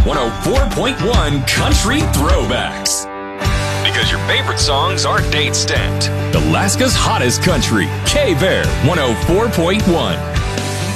104.1 Country Throwbacks. Because your favorite songs aren't date stamped. Alaska's hottest country, K-Bear 104.1.